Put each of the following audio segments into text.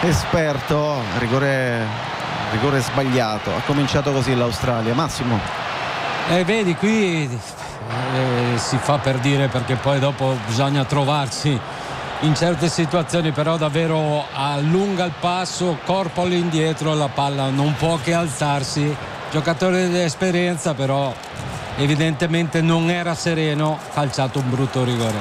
esperto. Rigore sbagliato. Ha cominciato così l'Australia. Massimo. Vedi, qui si fa per dire, perché poi dopo bisogna trovarsi in certe situazioni, però davvero allunga il passo, corpo all'indietro, la palla non può che alzarsi. Giocatore di esperienza, però evidentemente non era sereno, calciato un brutto rigore.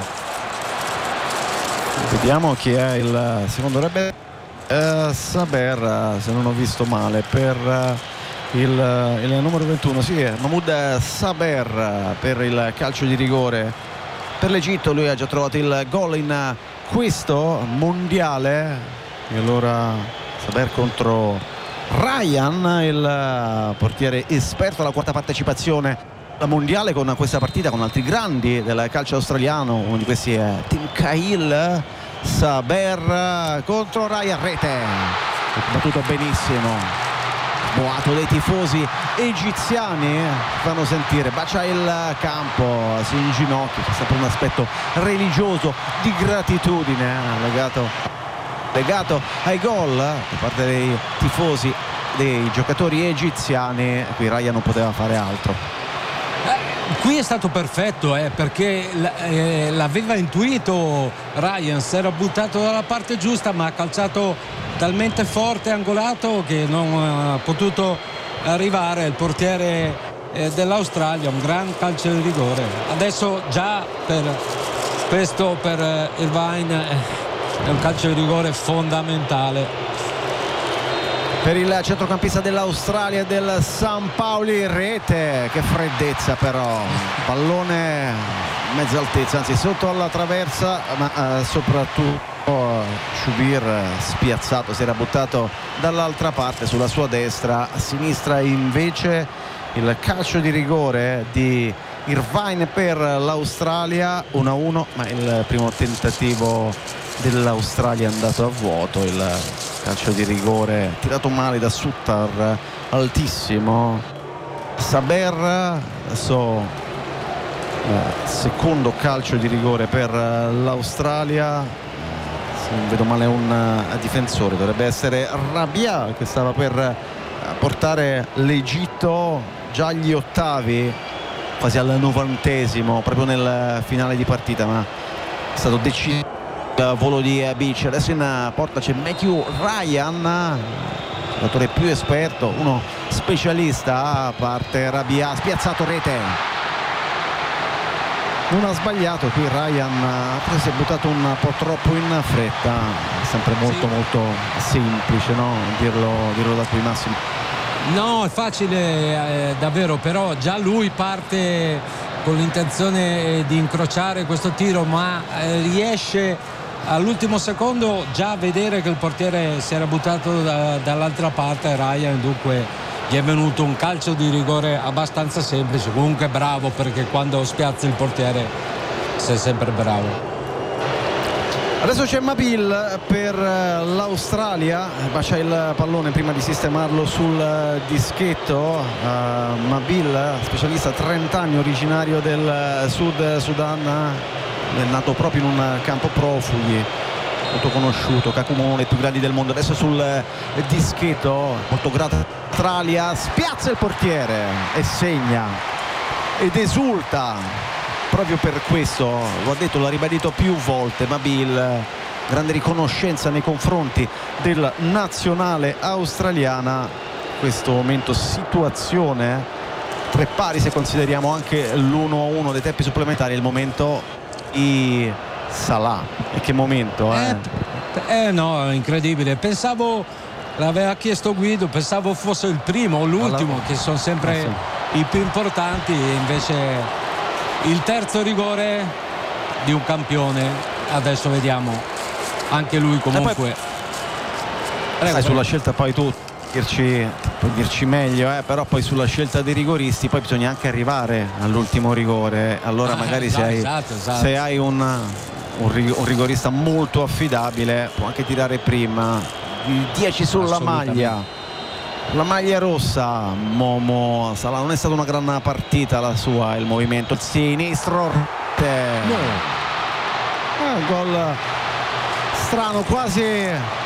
Vediamo chi è il secondo. Dovrebbe Saber, se non ho visto male, per il numero 21. Sì, Mahmoud Saber per il calcio di rigore per l'Egitto. Lui ha già trovato il gol in questo mondiale, e allora Saber contro Ryan, il portiere esperto, la quarta partecipazione al mondiale con questa partita, con altri grandi del calcio australiano. Uno di questi è Tim Cahill. Saber contro Ryan, rete, battuto benissimo. Boato dei tifosi egiziani fanno sentire, bacia il campo, si inginocchia. C'è sempre un aspetto religioso di gratitudine legato ai gol da parte dei tifosi, dei giocatori egiziani. Qui Ryan non poteva fare altro. Qui è stato perfetto, perché l'aveva intuito Ryan, si era buttato dalla parte giusta, ma ha calciato talmente forte e angolato che non ha potuto arrivare il portiere dell'Australia. Un gran calcio di rigore. Adesso già per Irvine è un calcio di rigore fondamentale. Per il centrocampista dell'Australia, del San Paoli, rete. Che freddezza però, pallone mezza altezza, anzi sotto alla traversa, ma soprattutto Shubir spiazzato, si era buttato dall'altra parte sulla sua destra. A sinistra invece il calcio di rigore di Irvine per l'Australia. 1-1, ma il primo tentativo dell'Australia è andato a vuoto. Il calcio di rigore tirato male da Sutter, altissimo. Saber, adesso secondo calcio di rigore per l'Australia. Se non vedo male un difensore, dovrebbe essere Rabia, che stava per portare l'Egitto già agli ottavi, quasi al 90esimo, proprio nel finale di partita, ma è stato deciso volo di Beach. Adesso in porta c'è Matthew Ryan, giocatore più esperto, uno specialista. Parte Rabia, spiazzato, rete. Non ha sbagliato qui Ryan, si è buttato un po' troppo in fretta. È sempre molto semplice, no? Dirlo da qui, Massimo. No, è facile davvero, però già lui parte con l'intenzione di incrociare questo tiro, ma riesce all'ultimo secondo già a vedere che il portiere si era buttato dall'altra parte, Ryan, dunque gli è venuto un calcio di rigore abbastanza semplice. Comunque bravo, perché quando spiazza il portiere sei sempre bravo. Adesso c'è Mabil per l'Australia, bacia il pallone prima di sistemarlo sul dischetto. Mabil, specialista, 30 anni, originario del Sud Sudan, è nato proprio in un campo profughi, molto conosciuto, Kakumo, le più grandi del mondo. Adesso sul dischetto, molto grato, Australia, spiazza il portiere e segna ed esulta. Proprio per questo, lo ha detto, l'ha ribadito più volte Mabil, grande riconoscenza nei confronti del nazionale australiana. In questo momento situazione 3 pari, se consideriamo anche l'1-1 dei tempi supplementari. Il momento di Salah. E che momento, no, incredibile. Pensavo, l'aveva chiesto Guido, pensavo fosse il primo o l'ultimo, che sono sempre i più importanti, e invece il terzo rigore di un campione. Adesso vediamo anche lui comunque. Sulla scelta poi tu puoi dirci meglio, però poi sulla scelta dei rigoristi poi bisogna anche arrivare all'ultimo rigore. Allora magari se hai un rigorista molto affidabile può anche tirare prima. 10 sulla maglia. La maglia rossa, Momo Salah. Non è stata una gran partita la sua, il movimento sinistro, gol strano, quasi